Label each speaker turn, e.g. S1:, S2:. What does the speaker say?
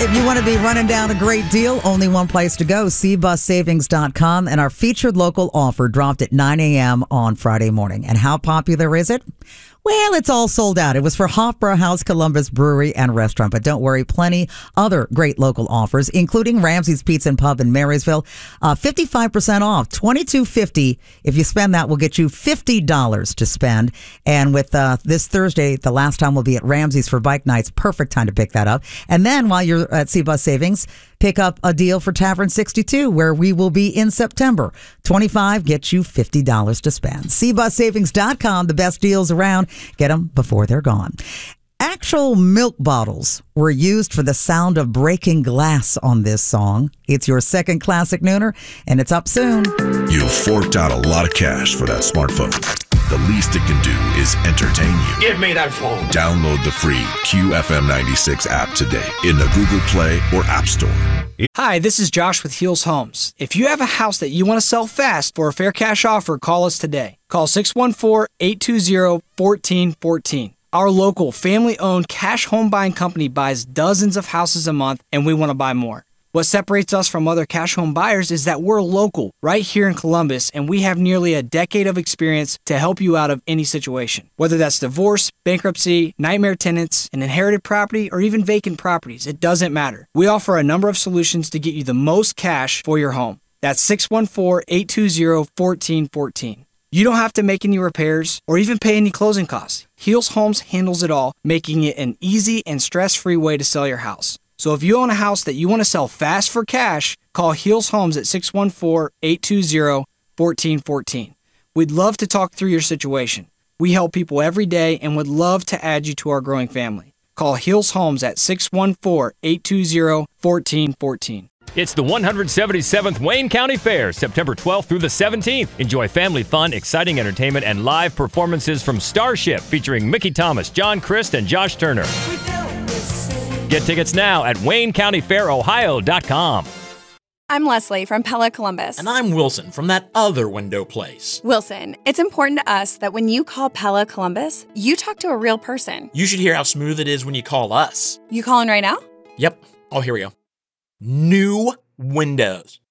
S1: If you want to be running down a great deal, only one place to go, cbussavings.com. And our featured local offer dropped at 9 a.m. on Friday morning. And how popular is it? Well, it's all sold out. It was for Hofbrauhaus Columbus Brewery and Restaurant. But don't worry, plenty other great local offers, including Ramsey's Pizza and Pub in Marysville. 55% off, $22.50. If you spend that, we'll get you $50 to spend. And with this Thursday, the last time we'll be at Ramsey's for bike nights. Perfect time to pick that up. And then while you're at CBus Savings, pick up a deal for Tavern 62, where we will be in September. $25 gets you $50 to spend. cbussavings.com, the best deals around. Get them before they're gone. Actual milk bottles were used for the sound of breaking glass on this song. It's your second classic nooner, and it's up soon.
S2: You forked out a lot of cash for that smartphone. The least it can do is entertain you.
S3: Give me that phone.
S2: Download the free QFM96 app today in the Google Play or App Store.
S4: Hi, this is Josh with Heels Homes. If you have a house that you want to sell fast for a fair cash offer, call us today. Call 614-820-1414. Our local family-owned cash home buying company buys dozens of houses a month, and we want to buy more. What separates us from other cash home buyers is that we're local, right here in Columbus, and we have nearly a decade of experience to help you out of any situation. Whether that's divorce, bankruptcy, nightmare tenants, an inherited property, or even vacant properties, it doesn't matter. We offer a number of solutions to get you the most cash for your home. That's 614-820-1414. You don't have to make any repairs or even pay any closing costs. Heels Homes handles it all, making it an easy and stress-free way to sell your house. So if you own a house that you want to sell fast for cash, call Heels Homes at 614-820-1414. We'd love to talk through your situation. We help people every day and would love to add you to our growing family. Call Heels Homes at 614-820-1414.
S5: It's the 177th Wayne County Fair, September 12th through the 17th. Enjoy family fun, exciting entertainment, and live performances from Starship featuring Mickey Thomas, John Christ, and Josh Turner. Get tickets now at WayneCountyFairOhio.com.
S6: I'm Leslie from Pella Columbus.
S7: And I'm Wilson from that other window place.
S6: Wilson, it's important to us that when you call Pella Columbus, you talk to a real person.
S7: You should hear how smooth it is when you call us.
S6: You calling right now?
S7: Yep. Oh, here we go. New windows.